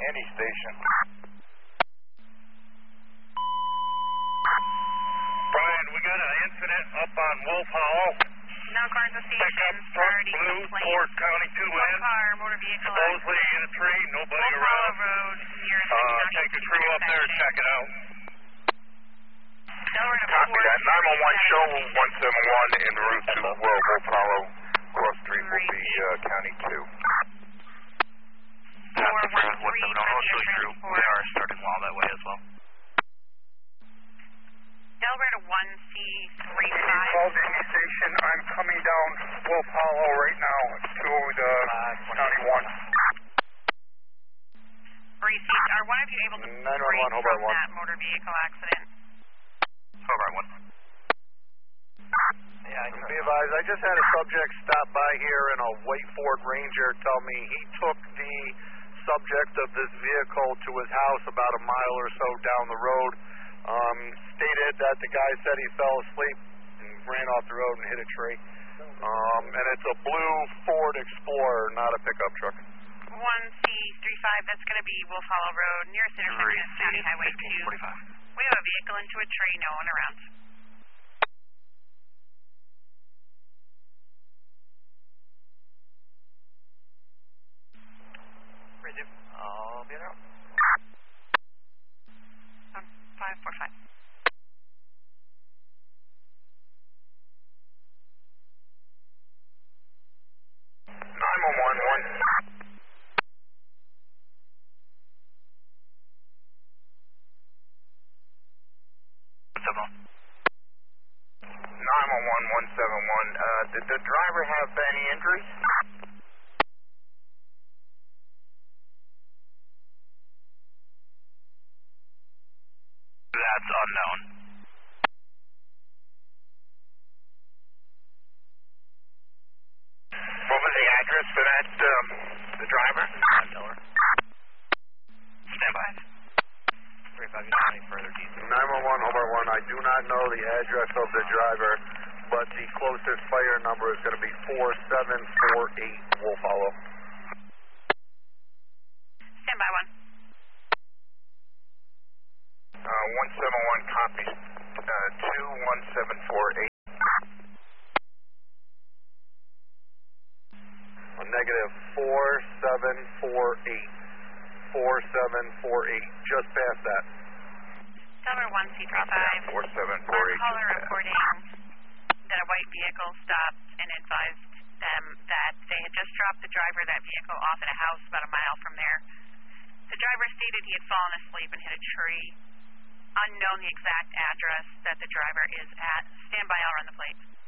Any station. Brian, we got an incident up on Wolf Hollow. No cars at station. Pickup truck blue, Ford County 2 One N. car, motor vehicle. Supposedly in a tree, nobody Wolf around. Hollow Road, near the county. Take a crew up there, check it out. Copy that. 911 show 171 en route to Wolf Hollow. Cross street will be County 2. 413 for the transport. They are starting while that way as well. Delaware to 1C35. Called any station. I'm coming down Wolf Hollow right now to the County 1. Received. Are one of you able to 911, break Hobart from 1. that motor vehicle accident? Hobart 1. Yeah, be advised, I just had a subject stop by here in a white Ford Ranger tell me he took the subject of this vehicle to his house about a mile or so down the road. Stated that the guy said he fell asleep and ran off the road and hit a tree. And it's a blue Ford Explorer, not a pickup truck. 1C35, that's going to be Wolf Hollow Road, nearest intersection is County Highway 2. We have a vehicle into a tree, no one around. Resume. I'll be there. 545. Did the driver have any injuries? That's unknown. What was the address for that, the driver? Stand by. 35, you don't have any further details. 911, Hobart 1, I do not know the address of the driver, but the closest fire number is going to be 4748 Wolf Hollow. Stand by 1. 171 copies. 21748. Negative 4748. 4748. Just past that. Delaware 1C35. 4748. Our caller reporting that a white vehicle stopped and advised them that they had just dropped the driver of that vehicle off at a house about a mile from there. The driver stated he had fallen asleep and hit a tree. Unknown the exact address that the driver is at. Stand by, I'll run the plate.